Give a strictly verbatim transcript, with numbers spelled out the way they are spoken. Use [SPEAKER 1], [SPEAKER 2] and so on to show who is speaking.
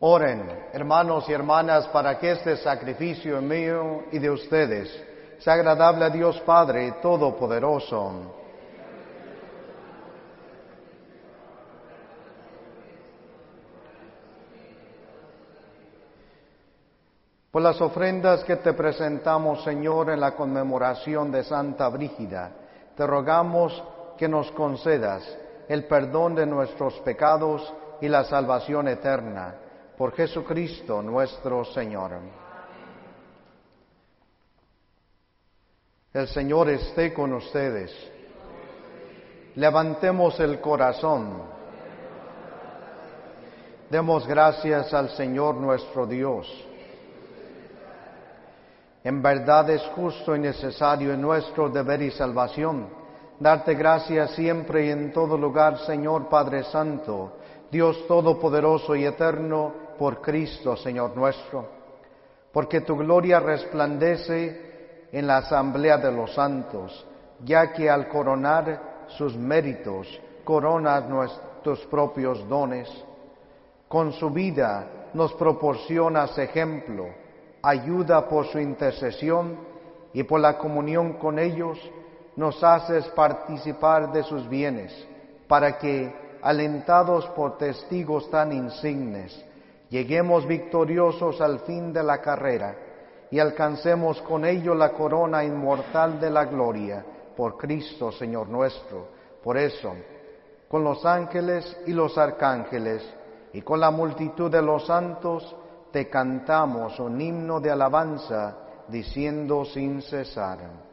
[SPEAKER 1] Oren, hermanos y hermanas, para que este sacrificio mío y de ustedes sea agradable a Dios Padre Todopoderoso. Por las ofrendas que te presentamos, Señor, en la conmemoración de Santa Brígida, te rogamos que nos concedas el perdón de nuestros pecados y la salvación eterna. Por Jesucristo nuestro Señor. El Señor esté con ustedes. Levantemos el corazón. Demos gracias al Señor nuestro Dios. En verdad es justo y necesario en nuestro deber y salvación darte gracias siempre y en todo lugar, Señor Padre Santo, Dios Todopoderoso y Eterno, por Cristo, Señor nuestro, porque tu gloria resplandece en la asamblea de los santos, ya que al coronar sus méritos, coronas nuestros propios dones. Con su vida nos proporcionas ejemplo, ayuda por su intercesión y por la comunión con ellos nos haces participar de sus bienes, para que, alentados por testigos tan insignes, lleguemos victoriosos al fin de la carrera y alcancemos con ello la corona inmortal de la gloria, por Cristo Señor nuestro. Por eso, con los ángeles y los arcángeles y con la multitud de los santos, te cantamos un himno de alabanza, diciendo sin cesar: